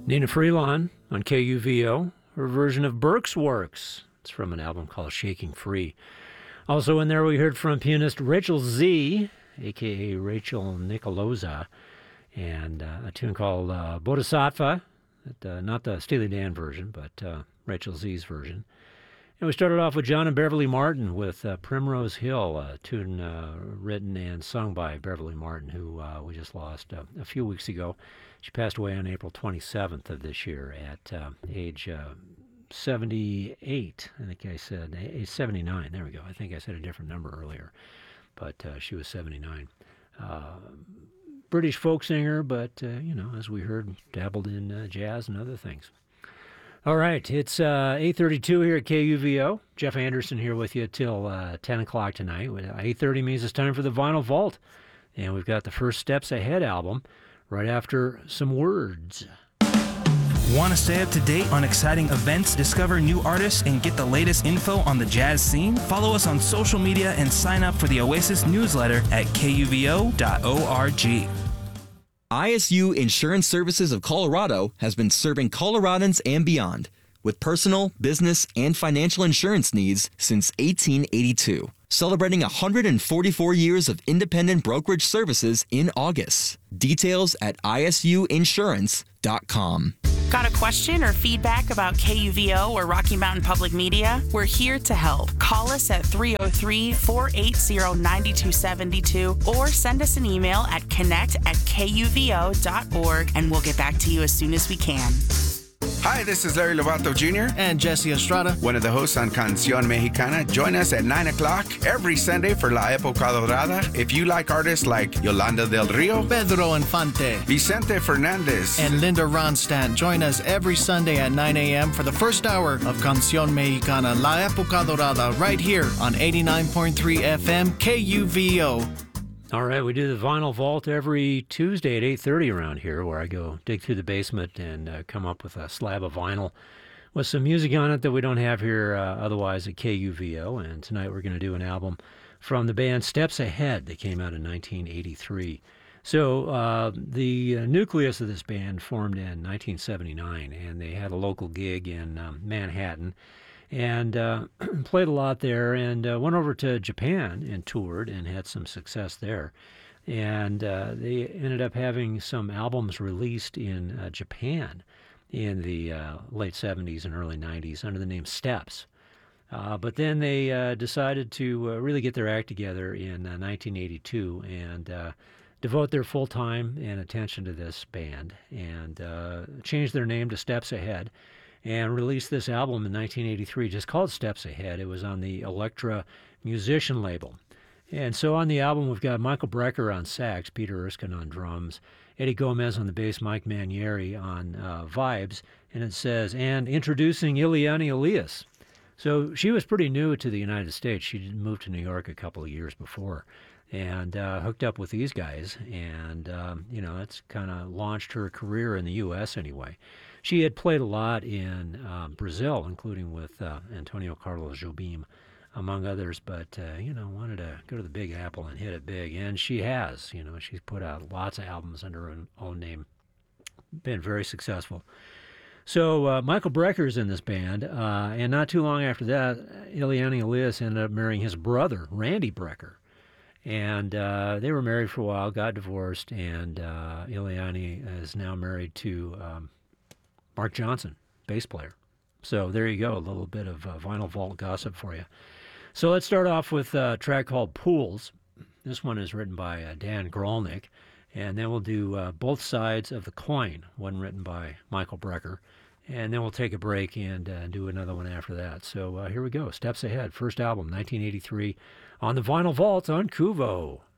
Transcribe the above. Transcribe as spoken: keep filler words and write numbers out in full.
Nina Freelon on K U V O, her version of Burke's Works. It's from an album called Shaking Free. Also in there we heard from pianist Rachel Z, a k a. Rachel Nicoloza, and uh, a tune called uh, Bodhisattva, uh, not the Steely Dan version, but uh, Rachel Z's version. And we started off with John and Beverly Martin with uh, Primrose Hill, a tune uh, written and sung by Beverly Martin, who uh, we just lost uh, a few weeks ago. She passed away on April twenty-seventh of this year at uh, age uh, seventy-eight. I think I said age seventy-nine. There we go. I think I said a different number earlier, but uh, she was seventy-nine. Uh, British folk singer, but, uh, you know, as we heard, dabbled in uh, jazz and other things. All right, it's uh, eight thirty-two here at K U V O. Jeff Anderson here with you till uh, ten o'clock tonight. eight thirty means it's time for the Vinyl Vault, and we've got the First Steps Ahead album right after some words. Want to stay up to date on exciting events, discover new artists, and get the latest info on the jazz scene? Follow us on social media and sign up for the Oasis newsletter at K U V O dot org. I S U Insurance Services of Colorado has been serving Coloradans and beyond with personal, business, and financial insurance needs since eighteen eighty-two. Celebrating one hundred forty-four years of independent brokerage services in August. Details at I S U insurance dot com. Got a question or feedback about K U V O or Rocky Mountain Public Media? We're here to help. Call us at three oh three, four eight zero, nine two seven two or send us an email at connect at K U V O dot org and we'll get back to you as soon as we can. Hi, this is Larry Lovato Junior and Jesse Estrada, one of the hosts on Canción Mexicana. Join us at nine o'clock every Sunday for La Época Dorada. If you like artists like Yolanda del Rio, Pedro Infante, Vicente Fernandez, and Linda Ronstadt, join us every Sunday at nine a.m. for the first hour of Canción Mexicana, La Época Dorada, right here on eighty-nine point three F M K U V O. All right, we do the Vinyl Vault every Tuesday at eight thirty around here, where I go dig through the basement and uh, come up with a slab of vinyl with some music on it that we don't have here uh, otherwise at K U V O. And tonight we're going to do an album from the band Steps Ahead. They came out in nineteen eighty-three. So uh, the uh, nucleus of this band formed in nineteen seventy-nine, and they had a local gig in um, Manhattan. And uh, played a lot there, and uh, went over to Japan and toured and had some success there. And uh, they ended up having some albums released in uh, Japan in the uh, late seventies and early nineties under the name Steps. Uh, but then they uh, decided to uh, really get their act together in uh, nineteen eighty-two and uh, devote their full time and attention to this band and uh, change their name to Steps Ahead. And released this album in nineteen eighty-three, just called Steps Ahead. It was on the Elektra Musician label. And so on the album, we've got Michael Brecker on sax, Peter Erskine on drums, Eddie Gomez on the bass, Mike Manieri on uh, vibes, and it says, and introducing Ileana Elias. So she was pretty new to the United States. She moved to New York a couple of years before and uh, hooked up with these guys. And, um, you know, that's kind of launched her career in the U S anyway. She had played a lot in uh, Brazil, including with uh, Antonio Carlos Jobim, among others, but, uh, you know, wanted to go to the Big Apple and hit it big, and she has. You know, she's put out lots of albums under her own name, been very successful. So uh, Michael Brecker's in this band, uh, and not too long after that, Ileana Elias ended up marrying his brother, Randy Brecker. And uh, they were married for a while, got divorced, and uh, Ileana is now married to um, Mark Johnson, bass player. So there you go, a little bit of uh, Vinyl Vault gossip for you. So let's start off with a track called Pools. This one is written by uh, Dan Grolnick, and then we'll do uh, Both Sides of the Coin, one written by Michael Brecker, and then we'll take a break and uh, do another one after that. So uh, here we go, Steps Ahead, first album, nineteen eighty-three, on the Vinyl Vault on Kuvo.